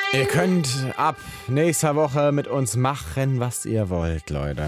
Ihr könnt ab nächster Woche mit uns machen, was ihr wollt, Leute.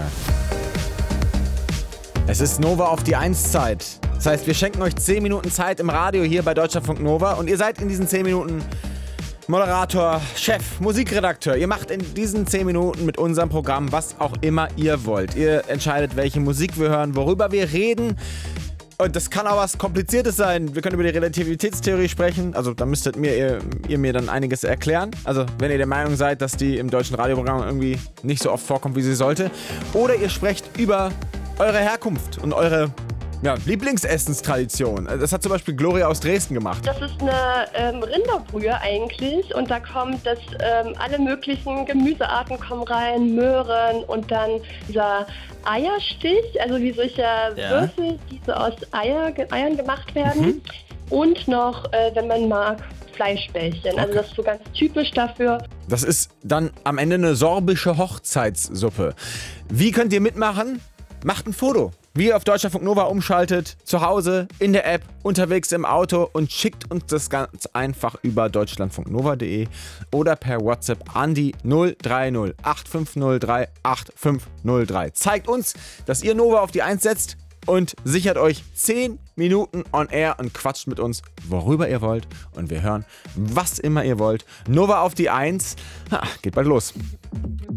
Es ist Nova auf die 1-Zeit. Das heißt, wir schenken euch 10 Minuten Zeit im Radio hier bei Deutschlandfunk Nova und ihr seid in diesen 10 Minuten Moderator, Chef, Musikredakteur. Ihr macht in diesen 10 Minuten mit unserem Programm was auch immer ihr wollt. Ihr entscheidet, welche Musik wir hören, worüber wir reden. Und das kann auch was Kompliziertes sein. Wir können über die Relativitätstheorie sprechen. Also da müsstet ihr mir dann einiges erklären. Also wenn ihr der Meinung seid, dass die im deutschen Radioprogramm irgendwie nicht so oft vorkommt, wie sie sollte. Oder ihr sprecht über eure Herkunft und eure Lieblingsessenstradition. Das hat zum Beispiel Gloria aus Dresden gemacht. Das ist eine Rinderbrühe eigentlich und da kommt alle möglichen Gemüsearten kommen rein, Möhren und dann dieser Eierstich, also wie solche Würfel, die so aus Eiern gemacht werden und noch, wenn man mag, Fleischbällchen. Also das ist so ganz typisch dafür. Das ist dann am Ende eine sorbische Hochzeitssuppe. Wie könnt ihr mitmachen? Macht ein Foto, wie ihr auf Deutschlandfunk Nova umschaltet, zu Hause, in der App, unterwegs im Auto und schickt uns das ganz einfach über deutschlandfunknova.de oder per WhatsApp an die 030 8503 8503. Zeigt uns, dass ihr Nova auf die 1 setzt und sichert euch 10 Minuten on air und quatscht mit uns, worüber ihr wollt. Und wir hören, was immer ihr wollt. Nova auf die 1. Geht bald los.